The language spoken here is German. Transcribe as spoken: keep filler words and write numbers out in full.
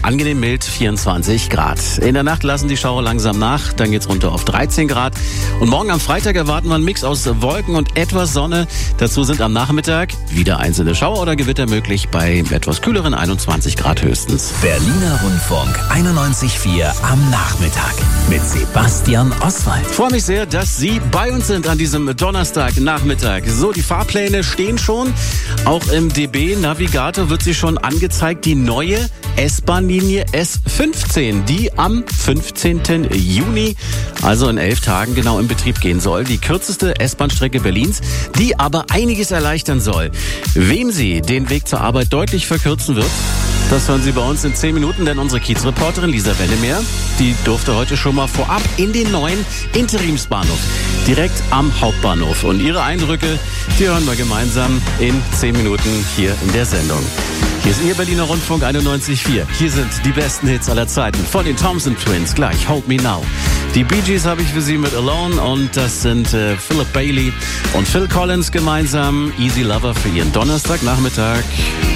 angenehm mild, vierundzwanzig Grad. In der Nacht lassen die Schauer langsam nach, dann geht's runter auf dreizehn Grad. Und morgen am Freitag erwarten wir einen Mix aus Wolken und etwas Sonne. Dazu sind am Nachmittag wieder einzelne Schauer oder Gewitter möglich bei etwas kühleren einundzwanzig Grad höchstens. Berliner Rundfunk einundneunzig Komma vier am Nachmittag mit Sebastian Oswald. Ich freue mich sehr, dass Sie bei uns sind an diesem Donnerstagnachmittag. So, die Fahrpläne stehen schon. Auch im D B-Navigator wird sie schon angezeigt, die neue S-Bahn-Linie S fünfzehn, die am fünfzehnten Juni, also in elf Tagen genau in Betrieb gehen soll. Die kürzeste S-Bahn-Strecke Berlins, die aber einiges erleichtern soll. Wem sie den Weg zur Arbeit deutlich verkürzen wird, das hören Sie bei uns in zehn Minuten, denn unsere Kiezreporterin Lisa Wellemeer, die durfte heute schon mal vorab in den neuen Interimsbahnhof, direkt am Hauptbahnhof. Und ihre Eindrücke, die hören wir gemeinsam in zehn Minuten hier in der Sendung. Hier ist Ihr Berliner Rundfunk einundneunzig Komma vier. Hier sind die besten Hits aller Zeiten von den Thompson Twins. Gleich Hold Me Now. Die Bee Gees habe ich für Sie mit Alone und das sind äh, Philip Bailey und Phil Collins gemeinsam. Easy Lover für Ihren Donnerstagnachmittag.